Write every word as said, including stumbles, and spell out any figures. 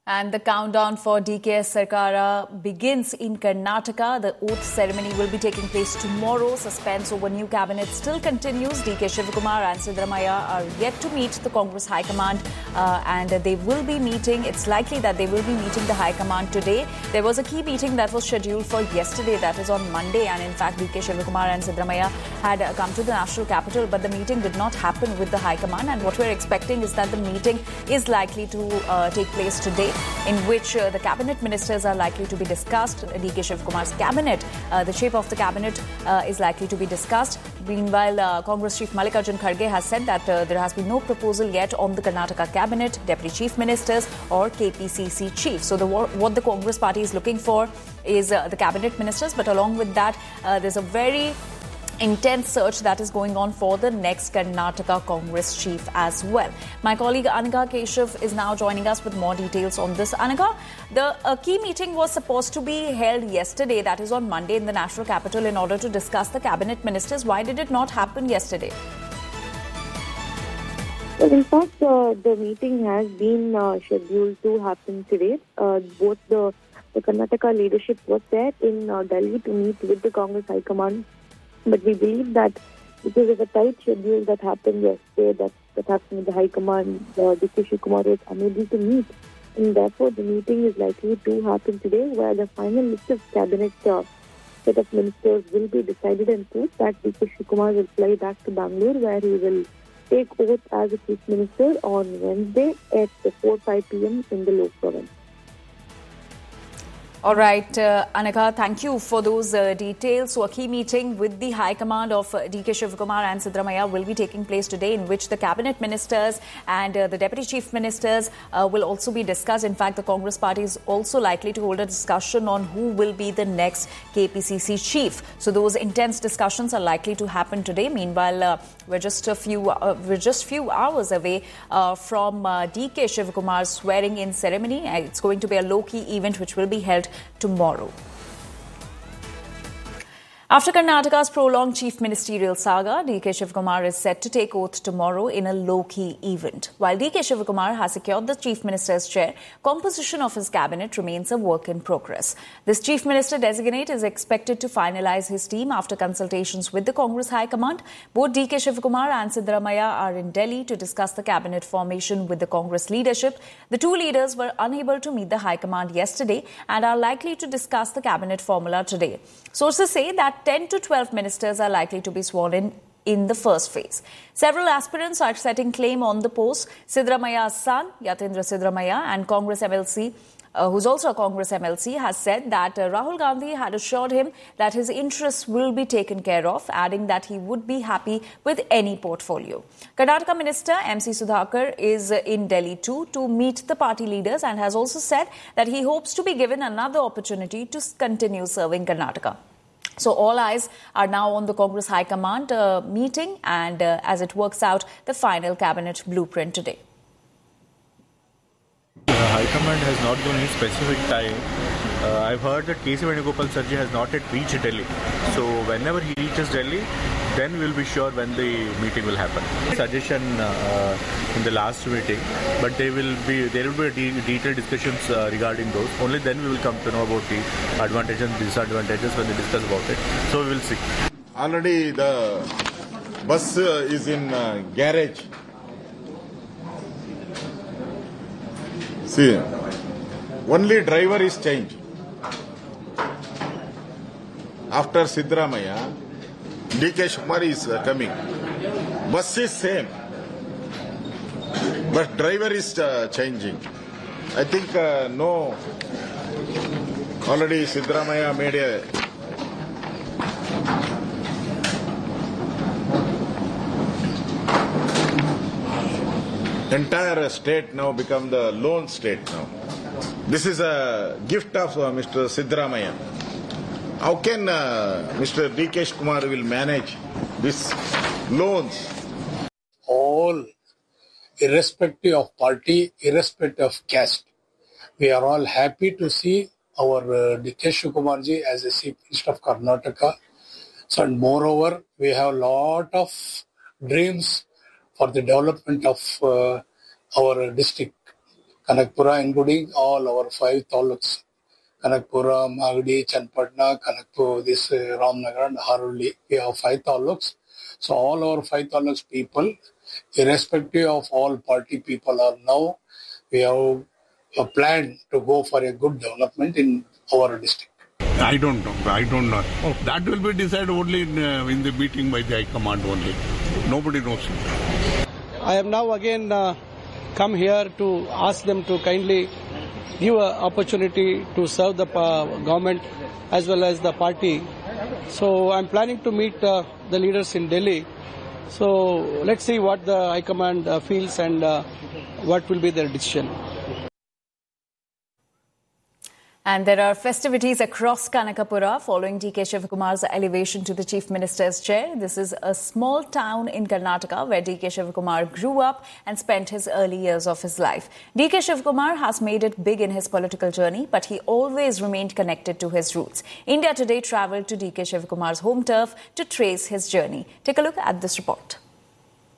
And the countdown for D K S Sarkar begins in Karnataka. The oath ceremony will be taking place tomorrow. Suspense over new cabinet still continues. D K Shivakumar and Siddaramaiah are yet to meet the Congress High Command uh, and they will be meeting. It's likely that they will be meeting the High Command today. There was a key meeting that was scheduled for yesterday, that is on Monday, and in fact D K Shivakumar and Siddaramaiah had uh, come to the national capital, but the meeting did not happen with the High Command, and what we're expecting is that the meeting is likely to uh, take place today, in which uh, the cabinet ministers are likely to be discussed. D K Shivakumar's cabinet, uh, the shape of the cabinet uh, is likely to be discussed. Meanwhile, uh, Congress Chief Mallikarjun Kharge has said that uh, there has been no proposal yet on the Karnataka cabinet, deputy chief ministers or K P C C chief. So the, what the Congress party is looking for is uh, the cabinet ministers, but along with that, uh, there's a very intense search that is going on for the next Karnataka Congress chief as well. My colleague Anika Keshav is now joining us with more details on this. Anika, the uh, key meeting was supposed to be held yesterday, that is on Monday, in the national capital in order to discuss the cabinet ministers. Why did it not happen yesterday? Well, in fact, uh, the meeting has been uh, scheduled to happen today. Uh, both the, the Karnataka leadership was there in uh, Delhi to meet with the Congress High Command. But we believe that because of a tight schedule that happened yesterday, that, that happened with the High Command, uh, D K Shivakumar was unable to meet. And therefore, the meeting is likely to happen today, where the final list of cabinet uh, set of ministers will be decided, and post that D K Shivakumar will fly back to Bangalore, where he will take oath as a chief minister on Wednesday at four five p.m. in the Lok province. All right, uh, Anika, thank you for those uh, details. So a key meeting with the High Command of uh, D K Shivakumar and Siddaramaiah will be taking place today, in which the cabinet ministers and uh, the deputy chief ministers uh, will also be discussed. In fact, the Congress party is also likely to hold a discussion on who will be the next K P C C chief. So those intense discussions are likely to happen today. Meanwhile, uh, we're just a few uh, we're just few hours away uh, from uh, D K Shivakumar's swearing-in ceremony. It's going to be a low-key event which will be held tomorrow. After Karnataka's prolonged chief ministerial saga, D K Shivakumar is set to take oath tomorrow in a low-key event. While D K Shivakumar has secured the chief minister's chair, composition of his cabinet remains a work in progress. This chief minister designate is expected to finalize his team after consultations with the Congress High Command. Both D K Shivakumar and Siddaramaiah are in Delhi to discuss the cabinet formation with the Congress leadership. The two leaders were unable to meet the High Command yesterday and are likely to discuss the cabinet formula today. Sources say that ten to twelve ministers are likely to be sworn in in the first phase. Several aspirants are setting claim on the post. Siddaramaiah's son, Yatindra Siddaramaiah, and Congress M L C, uh, who's also a Congress M L C, has said that uh, Rahul Gandhi had assured him that his interests will be taken care of, adding that he would be happy with any portfolio. Karnataka Minister M C Sudhakar is uh, in Delhi too to meet the party leaders, and has also said that he hopes to be given another opportunity to continue serving Karnataka. So all eyes are now on the Congress High Command uh, meeting and uh, as it works out the final cabinet blueprint today. The High Command has not given any specific time. Uh, I've heard that K C Venugopal Sarji has not yet reached Delhi. So whenever he reaches Delhi, then we'll be sure when the meeting will happen. Suggestion uh, in the last meeting, but they will be there will be de detailed discussions uh, regarding those. Only then we will come to know about the advantages and disadvantages when they discuss about it. So we will see. Already the bus uh, is in uh, garage. See, only driver is changed. After Siddaramaiah, D K Shivakumar is uh, coming. Bus is same, but driver is uh, changing. I think uh, no. Already Siddaramaiah made a entire state now become the lone state now. This is a gift of uh, Mister Siddaramaiah. How can uh, Mister D K Shivakumar will manage these loans? All, irrespective of party, irrespective of caste, we are all happy to see our uh, D K Shivakumar ji as a Chief Minister of Karnataka. So, and moreover, we have a lot of dreams for the development of uh, our district. Kanakpura, including all our five taluks. Kanakpura, Magadi, Chanpatna, Kanakpur, this uh, Ramnagar and Haruli. We have five taluks. So all our five taluks people, irrespective of all party people are now, we have a plan to go for a good development in our district. I don't know. I don't know. Oh. That will be decided only in, uh, in the meeting by the High Command only. Nobody knows it. I have now again uh, come here to ask them to kindly give an opportunity to serve the uh, government as well as the party. So I'm planning to meet uh, the leaders in Delhi. So let's see what the High Command uh, feels and uh, what will be their decision. And there are festivities across Kanakapura following D K Shivakumar's elevation to the Chief Minister's chair. This is a small town in Karnataka where D K Shivakumar grew up and spent his early years of his life. D K Shivakumar has made it big in his political journey, but he always remained connected to his roots. India Today travelled to D K Shivakumar's home turf to trace his journey. Take a look at this report.